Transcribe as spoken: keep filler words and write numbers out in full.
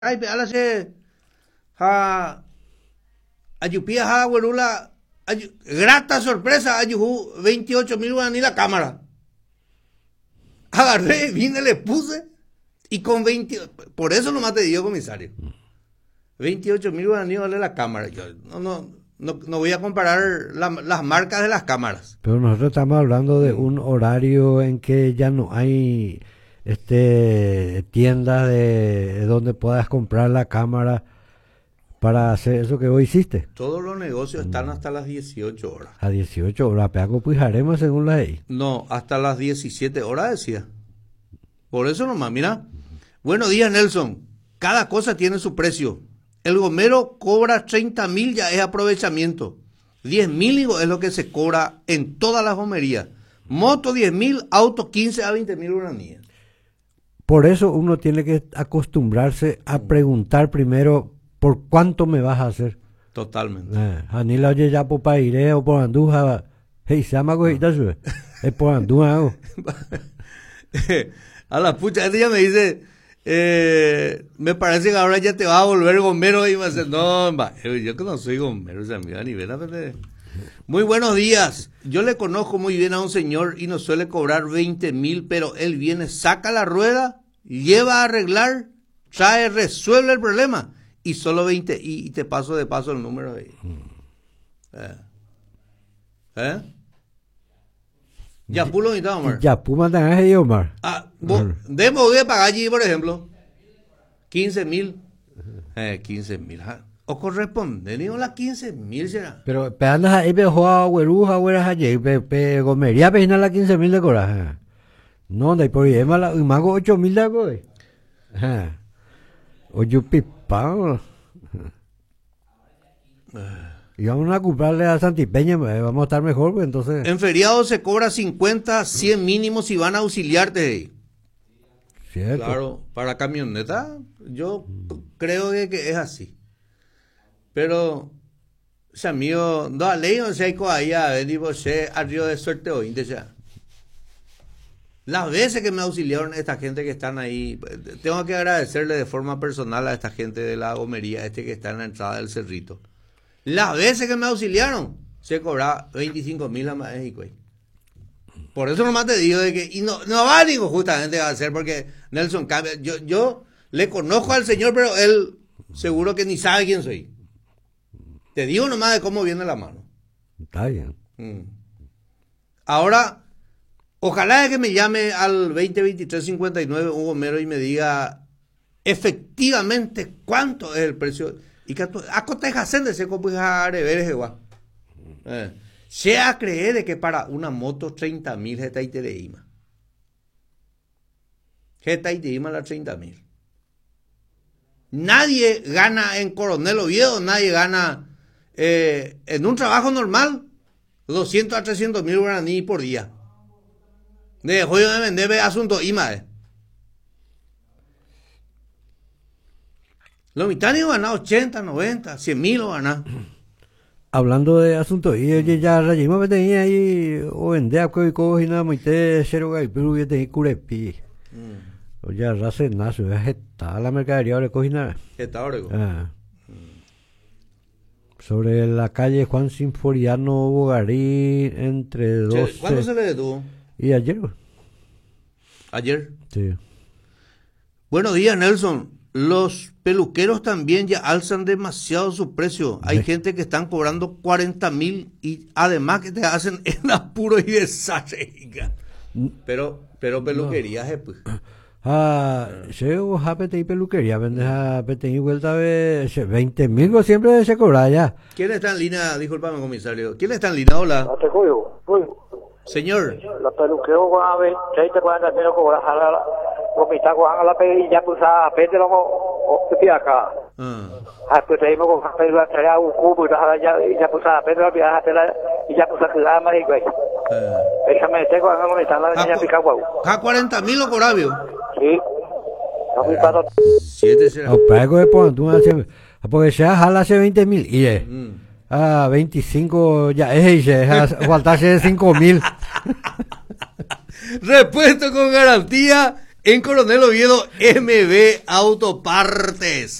Ay, alase ha ayupía ha huerula ayu, grata sorpresa ayuhu veintiocho mil guaraní la cámara. Agarré, vine, le puse y con veinte, por eso nomás te digo, comisario. veintiocho mil guaraní vale la cámara. Yo no, no, no, no voy a comparar la, las marcas de las cámaras. Pero nosotros estamos hablando de un horario en que ya no hay este tiendas de donde puedas comprar la cámara para hacer eso que vos hiciste. Todos los negocios están hasta las dieciocho horas. A dieciocho horas, peaco pujaremos según la ley. No, hasta las diecisiete horas decía. Por eso nomás, mira. Buenos días, Nelson. Cada cosa tiene su precio. El gomero cobra treinta mil, ya es aprovechamiento. diez mil es lo que se cobra en todas las gomerías. Moto diez mil, auto quince a veinte mil guaraníes. Por eso uno tiene que acostumbrarse a preguntar primero por cuánto me vas a hacer. Totalmente. Eh, Anila oye ya por Pairé o por Andújar. Hey, se llama cosita sube. Es por Andújar. A la pucha, ella me dice, eh, me parece que ahora ya te vas a volver gomero y me dice, no, ma, yo que no soy gomero, o sea, mira, ni ven a ver. Muy buenos días. Yo le conozco muy bien a un señor y nos suele cobrar veinte mil, pero él viene, saca la rueda, lleva a arreglar, trae, resuelve el problema y solo veinte, y, y te paso de paso el número ahí. ¿Eh? ¿Eh? Yapú lo necesitamos, Omar. Yapú mandan a ellos, Omar. Ah, vos, debo de pagar allí, por ejemplo, quince mil. Eh, quince mil. O corresponde, digo las quince mil será. Pero peandas ahí me joa güeruja güeras allí, pe pe gomería pejina las quince mil de coraje. No, de por ahí mala, y mago ocho mil de coy. Ajá. Oye pipao. Y vamos a comprarle a Santipeña, vamos a estar mejor, pues entonces. En feriado se cobra cincuenta, cien mínimos si van a auxiliarte. Cierto. Claro, para camioneta, yo creo que, que es así. Pero, o sea, mío, no a ley, o sea, hay coaya, vení vos, a río de suerte hoy, ya. Las veces que me auxiliaron esta gente que están ahí, tengo que agradecerle de forma personal a esta gente de la gomería, este que está en la entrada del Cerrito. Las veces que me auxiliaron, se cobraba veinticinco mil a México. Por eso nomás te digo de que, y no, no va digo justamente a hacer, porque Nelson cambia, yo, yo le conozco al señor, pero él seguro que ni sabe quién soy. Te digo nomás de cómo viene la mano. Está bien. Mm. Ahora, ojalá que me llame al veinte veintitrés cincuenta y nueve un gomero y me diga efectivamente cuánto es el precio. Y que acoteja de ese copo a reveres igual. Eh. Se a creer de que para una moto treinta mil geta y tereima. Geta y tereima la treinta mil. Nadie gana en Coronel Oviedo, nadie gana eh, en un trabajo normal doscientos a trescientos mil guaraní por día. De joyo de vender asunto I M A. Los mitánicos ganan ochenta, noventa, cien mil lo ganan. Hablando de asuntos, y oye, ya rayimos me tenía ahí, o vendía coico y nada, muite cero gai, pero yo tenía curepi. Oye, raza nazo, es está la mercadería ahora cogina. Está ahora. Ah. Sobre la calle Juan Sinforiano Bogarín, entre doce. ¿Cuándo se le detuvo? Y ayer. Ayer. Sí. Buenos días, Nelson. Los peluqueros también ya alzan demasiado su precio. Hay ¿Eh? gente que están cobrando cuarenta mil y además que te hacen en apuro y desastre. Pero, pero peluquería no. Pues. Ah, yo japete y peluquería, vendes a pete y vuelta de veinte mil siempre se cobra ya. ¿Quién está en línea? Disculpame, comisario. ¿Quién está en línea? Hola. No te cuido, cuido. Señor. Los peluqueros van a ver, treinta, cuarenta mil cobrar a la comita con la pedilla pues a pete lo o te acá. Ah. Ah, pues ahí me con papel va a traer un cubo y ya ya pues a pete lo viaja y ya pues a quedar más igual. Eh. Déjame te con la comita la niña pica guau. ¿A cuarenta mil lo cobrabio? Sí. No me paro. Siete será. O pago de por tú hace porque se jala hace veinte mil y eh. Mm. Ah, veinticinco ya es faltarse de cinco mil. Repuesto con garantía En Coronel Oviedo, M B Autopartes.